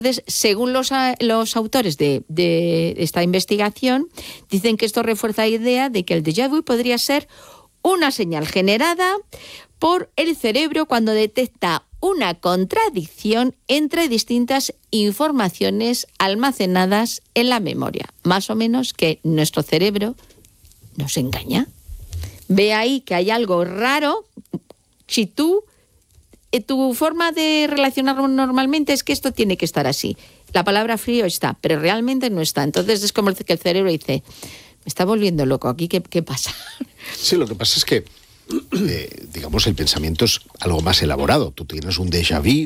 Entonces, según los autores de esta investigación, dicen que esto refuerza la idea de que el déjà vu podría ser una señal generada por el cerebro cuando detecta una contradicción entre distintas informaciones almacenadas en la memoria. Más o menos que nuestro cerebro nos engaña. Ve ahí que hay algo raro. Si tu forma de relacionarlo normalmente es que esto tiene que estar así. La palabra frío está, pero realmente no está. Entonces es como que el cerebro dice, me está volviendo loco aquí, ¿qué pasa? Sí, lo que pasa es que, digamos, el pensamiento es algo más elaborado. Tú tienes un déjà vu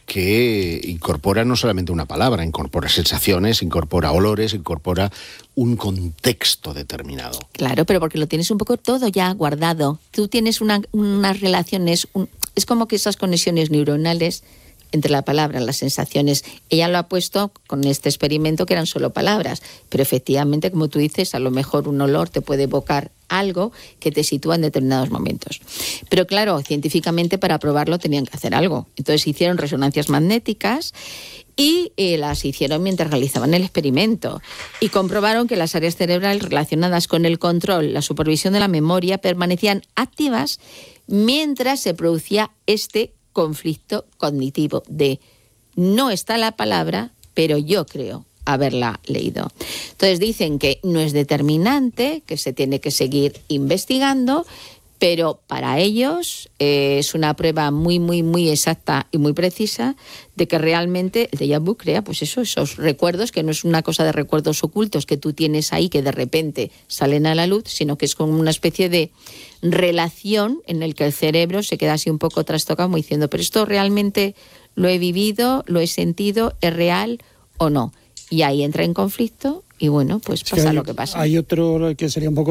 que incorpora no solamente una palabra, incorpora sensaciones, incorpora olores, incorpora un contexto determinado. Claro, pero porque lo tienes un poco todo ya guardado. Tú tienes unas relaciones, es como que esas conexiones neuronales entre la palabra, las sensaciones. Ella lo ha puesto con este experimento que eran solo palabras, pero efectivamente, como tú dices, a lo mejor un olor te puede evocar algo que te sitúa en determinados momentos. Pero claro, científicamente para probarlo tenían que hacer algo. Entonces hicieron resonancias magnéticas y las hicieron mientras realizaban el experimento y comprobaron que las áreas cerebrales relacionadas con el control, la supervisión de la memoria permanecían activas mientras se producía este conflicto cognitivo de no está la palabra, pero yo creo haberla leído. Entonces dicen que no es determinante, que se tiene que seguir investigando, pero para ellos es una prueba muy, muy, muy exacta y muy precisa de que realmente el déjà vu crea pues esos recuerdos, que no es una cosa de recuerdos ocultos que tú tienes ahí que de repente salen a la luz, sino que es como una especie de relación en el que el cerebro se queda así un poco trastocado, como diciendo, pero esto realmente lo he vivido, lo he sentido, ¿es real o no? Y ahí entra en conflicto y bueno, pues pasa lo que pasa. Hay otro que sería un poco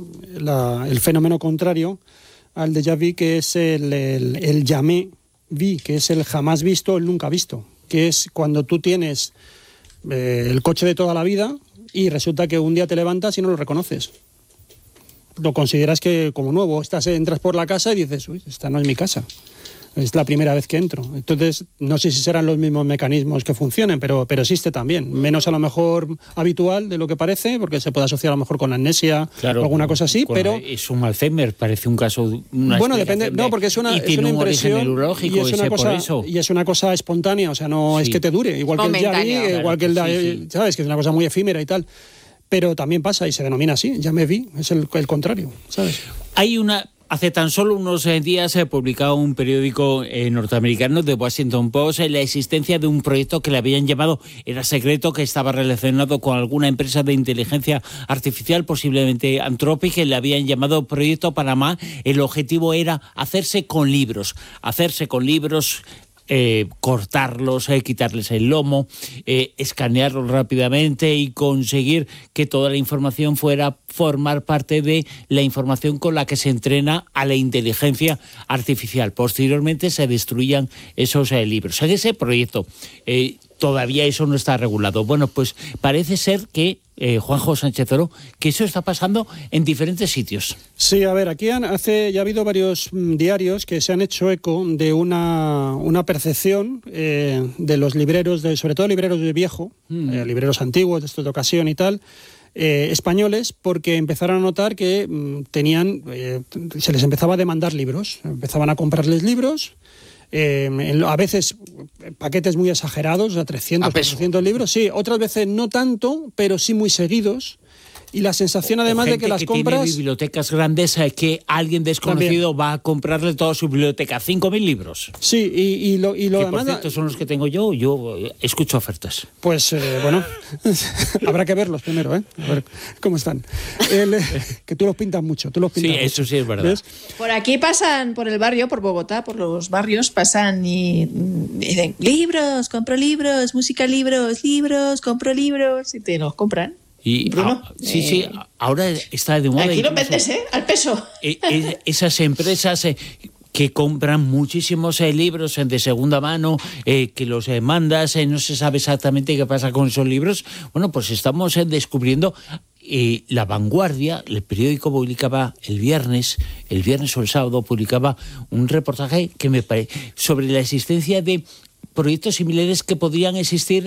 el fenómeno contrario al déjà vu, que es el jamais vu, que es el jamás visto, el nunca visto, que es cuando tú tienes el coche de toda la vida y resulta que un día te levantas y no lo reconoces. Lo consideras que como nuevo, entras por la casa y dices, uy, esta no es mi casa. Es la primera vez que entro. Entonces, no sé si serán los mismos mecanismos que funcionen, pero existe también. Menos a lo mejor habitual de lo que parece, porque se puede asociar a lo mejor con amnesia o alguna cosa así, pero... Es un Alzheimer, parece un caso... Bueno, depende, no, porque es una impresión y es una cosa espontánea, o sea, no es que te dure. Igual que el déjà vu, ¿sabes? Que es una cosa muy efímera y tal. Pero también pasa y se denomina así, jamais vu, es el contrario, ¿sabes? Hace tan solo unos días se ha publicado un periódico norteamericano, The Washington Post, la existencia de un proyecto que le habían llamado, era secreto, que estaba relacionado con alguna empresa de inteligencia artificial, posiblemente Anthropic, que le habían llamado Proyecto Panamá. El objetivo era hacerse con libros, cortarlos, quitarles el lomo, escanearlos rápidamente y conseguir que toda la información fuera formar parte de la información con la que se entrena a la inteligencia artificial. Posteriormente se destruían esos libros. En ese proyecto todavía eso no está regulado. Bueno, pues parece ser que Juanjo Sánchez Oro, que eso está pasando en diferentes sitios. Sí, a ver, aquí ya ha habido varios diarios que se han hecho eco de una percepción de los libreros, sobre todo libreros de viejo, libreros antiguos, de estos de ocasión y tal, españoles, porque empezaron a notar que se les empezaba a demandar libros, empezaban a comprarles libros. A veces paquetes muy exagerados, o sea, 300, 400 libros, sí, otras veces no tanto, pero sí muy seguidos. Y la sensación además de que las compras... Tiene bibliotecas grandes, que alguien desconocido también va a comprarle toda su biblioteca, 5.000 libros. Sí, y lo que demás... por cierto son los que tengo yo escucho ofertas. Pues bueno, habrá que verlos primero, a ver cómo están. Que tú los pintas mucho, Sí, eso sí es verdad. ¿Ves? Por aquí pasan, por el barrio, por Bogotá, por los barrios, pasan y dicen, libros, compro libros, música, libros, compro libros, y te los compran. Y Bruno, sí, ahora está de moda. Aquí lo vendes, al peso. Esas empresas que compran muchísimos libros de segunda mano, que los mandas, no se sabe exactamente qué pasa con esos libros. Bueno, pues estamos descubriendo. La Vanguardia, el periódico, publicaba el viernes o el sábado, publicaba un reportaje que me parece sobre la existencia de proyectos similares que podrían existir